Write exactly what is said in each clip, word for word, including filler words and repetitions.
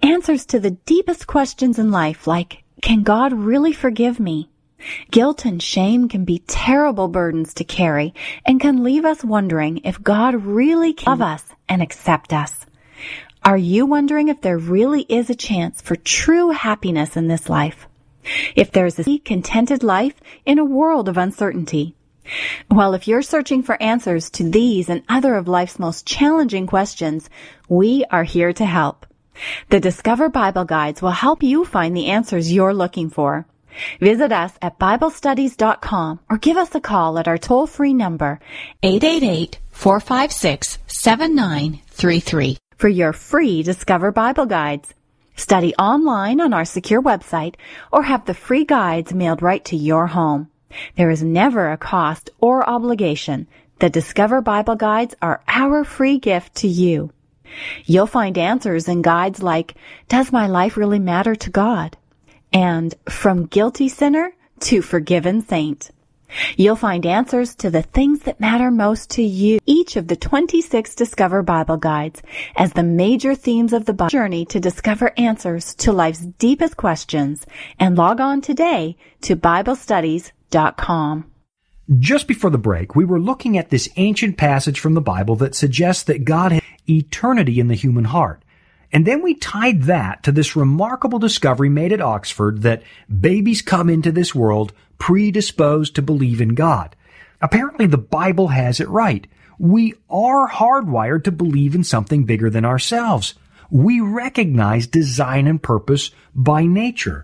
answers to the deepest questions in life, like, can God really forgive me? Guilt and shame can be terrible burdens to carry and can leave us wondering if God really can love us and accept us. Are you wondering if there really is a chance for true happiness in this life? If there's a contented life in a world of uncertainty? Well, if you're searching for answers to these and other of life's most challenging questions, we are here to help. The Discover Bible Guides will help you find the answers you're looking for. Visit us at Bible Studies dot com or give us a call at our toll-free number, eight eight eight, four five six, seven nine three three, for your free Discover Bible Guides. Study online on our secure website or have the free guides mailed right to your home. There is never a cost or obligation. The Discover Bible Guides are our free gift to you. You'll find answers in guides like, Does my life really matter to God? And From Guilty Sinner to Forgiven Saint. You'll find answers to the things that matter most to you. Each of the twenty-six Discover Bible Guides as the major themes of the Bible journey to discover answers to life's deepest questions. And log on today to Bible Studies dot com. Just before the break, we were looking at this ancient passage from the Bible that suggests that God has eternity in the human heart. And then we tied that to this remarkable discovery made at Oxford that babies come into this world predisposed to believe in God. Apparently the Bible has it right. We are hardwired to believe in something bigger than ourselves. We recognize design and purpose by nature.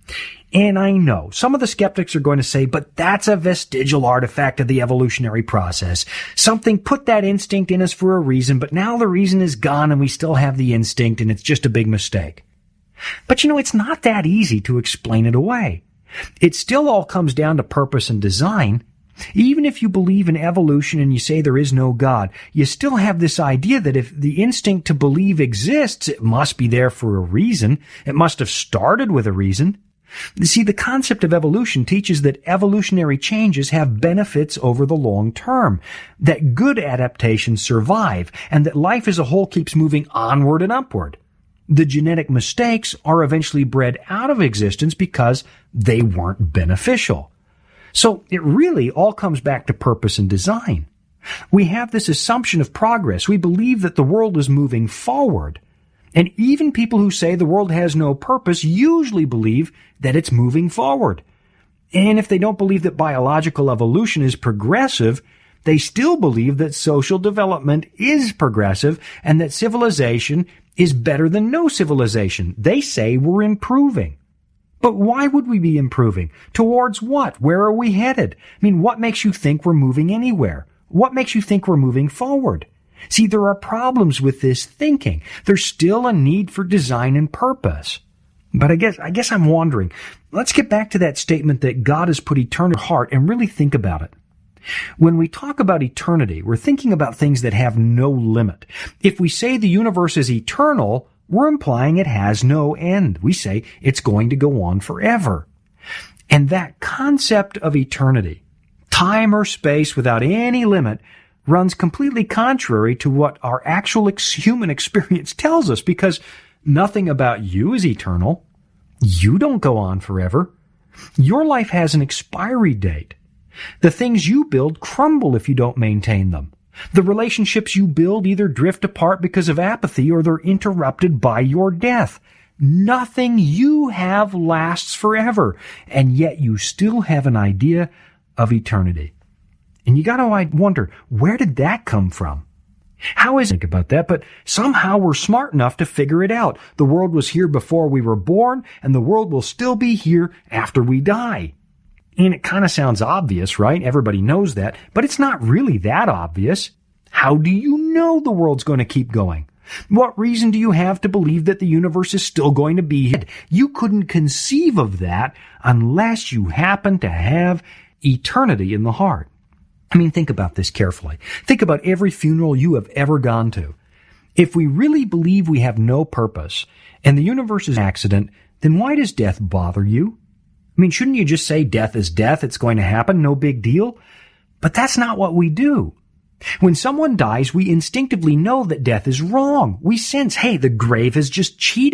And I know some of the skeptics are going to say, but that's a vestigial artifact of the evolutionary process. Something put that instinct in us for a reason, but now the reason is gone and we still have the instinct and it's just a big mistake. But you know, it's not that easy to explain it away. It still all comes down to purpose and design. Even if you believe in evolution and you say there is no God, you still have this idea that if the instinct to believe exists, it must be there for a reason. It must have started with a reason. You see, the concept of evolution teaches that evolutionary changes have benefits over the long term, that good adaptations survive, and that life as a whole keeps moving onward and upward. The genetic mistakes are eventually bred out of existence because they weren't beneficial. So it really all comes back to purpose and design. We have this assumption of progress. We believe that the world is moving forward. And even people who say the world has no purpose usually believe that it's moving forward. And if they don't believe that biological evolution is progressive, they still believe that social development is progressive and that civilization is better than no civilization. They say we're improving. But why would we be improving? Towards what? Where are we headed? I mean, what makes you think we're moving anywhere? What makes you think we're moving forward? See, there are problems with this thinking. There's still a need for design and purpose. But I guess, I guess I'm wondering, let's get back to that statement that God has put eternity in our heart and really think about it. When we talk about eternity, we're thinking about things that have no limit. If we say the universe is eternal, we're implying it has no end. We say it's going to go on forever. And that concept of eternity, time or space without any limit, runs completely contrary to what our actual ex- human experience tells us, because nothing about you is eternal. You don't go on forever. Your life has an expiry date. The things you build crumble if you don't maintain them. The relationships you build either drift apart because of apathy or they're interrupted by your death. Nothing you have lasts forever, and yet you still have an idea of eternity. And you gotta wonder, where did that come from? How is it about that? But somehow we're smart enough to figure it out. The world was here before we were born, and the world will still be here after we die. And it kind of sounds obvious, right? Everybody knows that, but it's not really that obvious. How do you know the world's going to keep going? What reason do you have to believe that the universe is still going to be here? You couldn't conceive of that unless you happen to have eternity in the heart. I mean, think about this carefully. Think about every funeral you have ever gone to. If we really believe we have no purpose and the universe is an accident, then why does death bother you? I mean, shouldn't you just say death is death, it's going to happen, no big deal? But that's not what we do. When someone dies, we instinctively know that death is wrong. We sense, hey, the grave has just cheated